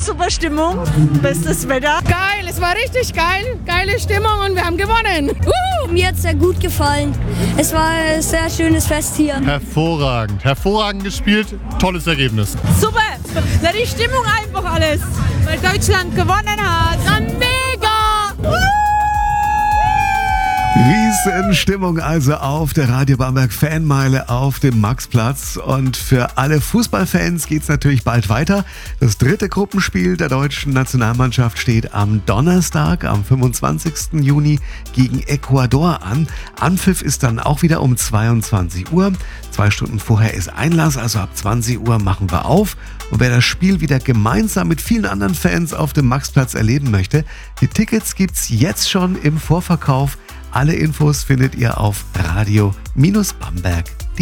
super Stimmung, bestes Wetter. Geil, es war richtig geil. Geile Stimmung und wir haben gewonnen. Mir hat es sehr gut gefallen. Es war ein sehr schönes Fest hier. Hervorragend. Hervorragend gespielt. Tolles Ergebnis. Super, na, die Stimmung einfach alles, weil Deutschland gewonnen hat. Mega! Riesenstimmung also auf der Radio Bamberg Fanmeile auf dem Maxplatz. Und für alle Fußballfans geht es natürlich bald weiter. Das 3. Gruppenspiel der deutschen Nationalmannschaft steht am Donnerstag, am 25. Juni gegen Ecuador an. Anpfiff ist dann auch wieder um 22 Uhr. 2 Stunden vorher ist Einlass, also ab 20 Uhr machen wir auf. Und wer das Spiel wieder gemeinsam mit vielen anderen Fans auf dem Maxplatz erleben möchte, die Tickets gibt's jetzt schon im Vorverkauf. Alle Infos findet ihr auf radio-bamberg.de.